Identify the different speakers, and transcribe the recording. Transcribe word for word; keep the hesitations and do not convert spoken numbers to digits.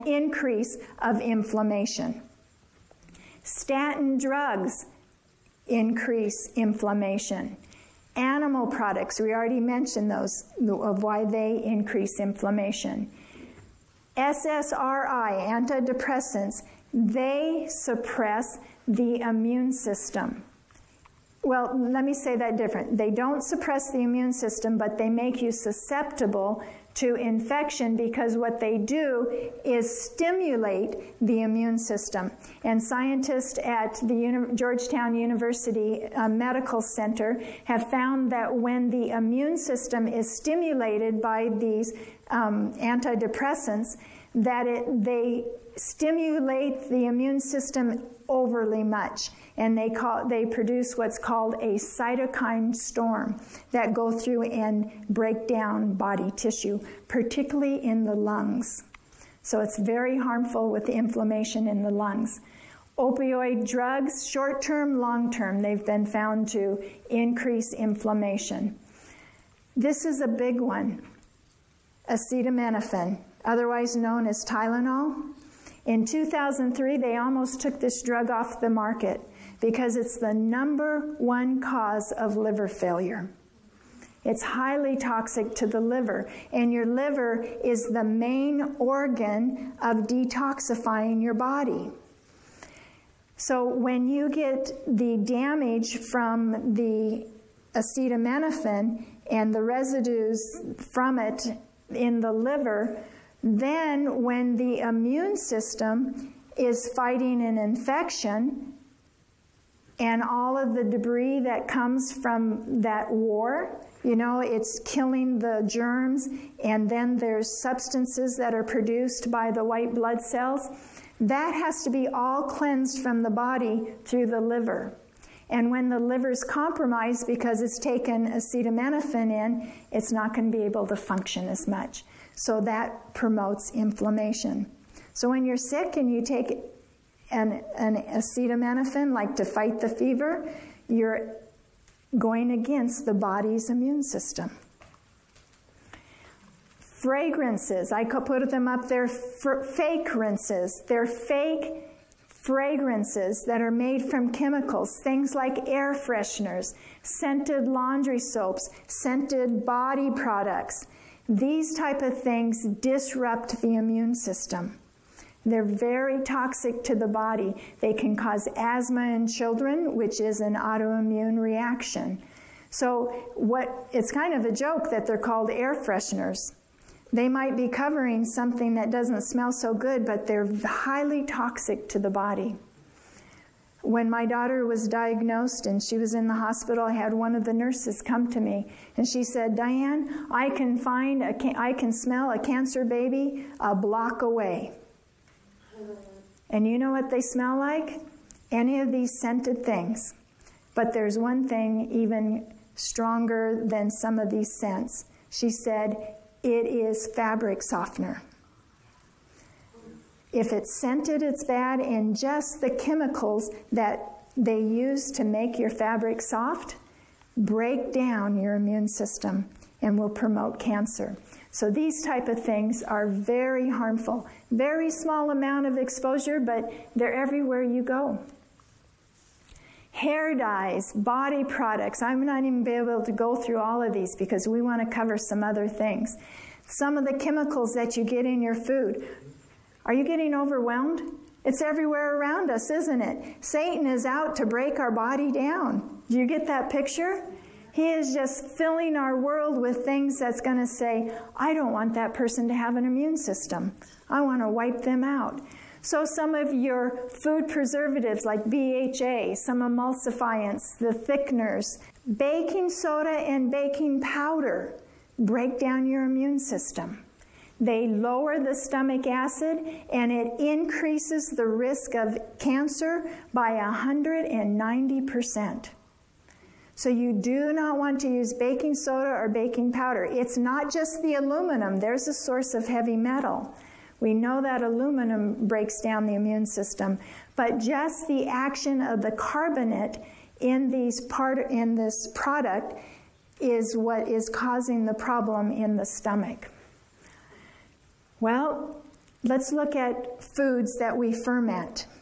Speaker 1: increase of inflammation. Statin drugs increase inflammation. Animal products, we already mentioned those, of why they increase inflammation. S S R I, antidepressants, they suppress the immune system. Well, let me say that different. They don't suppress the immune system, but they make you susceptible to infection because what they do is stimulate the immune system. And scientists at the Uni- Georgetown University uh, Medical Center have found that when the immune system is stimulated by these um, antidepressants, that it, they stimulate the immune system overly much, and they call they produce what's called a cytokine storm that go through and break down body tissue, particularly in the lungs. So it's very harmful with the inflammation in the lungs. Opioid drugs, short-term, long-term, they've been found to increase inflammation. This is a big one, acetaminophen, otherwise known as Tylenol. In two thousand three, they almost took this drug off the market because it's the number one cause of liver failure. It's highly toxic to the liver, and your liver is the main organ of detoxifying your body. So when you get the damage from the acetaminophen and the residues from it in the liver, then when the immune system is fighting an infection and all of the debris that comes from that war, you know, it's killing the germs, and then there's substances that are produced by the white blood cells, that has to be all cleansed from the body through the liver. And when the liver's compromised because it's taken acetaminophen in, it's not going to be able to function as much. So that promotes inflammation. So when you're sick and you take an, an acetaminophen, like to fight the fever, you're going against the body's immune system. Fragrances, I could put them up there, fake rinses. They're fake fragrances that are made from chemicals, things like air fresheners, scented laundry soaps, scented body products. These type of things disrupt the immune system. They're very toxic to the body. They can cause asthma in children, which is an autoimmune reaction. So what it's kind of a joke that they're called air fresheners. They might be covering something that doesn't smell so good, but they're highly toxic to the body. When my daughter was diagnosed and she was in the hospital, I had one of the nurses come to me, and she said, "Diane, I can find, a can- I can smell a cancer baby a block away." And you know what they smell like? Any of these scented things. But there's one thing even stronger than some of these scents. She said, it is fabric softener. If it's scented, it's bad, and just the chemicals that they use to make your fabric soft break down your immune system and will promote cancer. So these type of things are very harmful. Very small amount of exposure, but they're everywhere you go. Hair dyes, body products. I'm not even be able to go through all of these because we want to cover some other things. Some of the chemicals that you get in your food. Are you getting overwhelmed? It's everywhere around us, isn't it? Satan is out to break our body down. Do you get that picture? He is just filling our world with things that's going to say, I don't want that person to have an immune system. I want to wipe them out. So some of your food preservatives like B H A, some emulsifiants, the thickeners, baking soda and baking powder break down your immune system. They lower the stomach acid, and it increases the risk of cancer by one hundred ninety percent. So you do not want to use baking soda or baking powder. It's not just the aluminum. There's a source of heavy metal. We know that aluminum breaks down the immune system, but just the action of the carbonate in these part in this product is what is causing the problem in the stomach. Well, Let's look at foods that we ferment.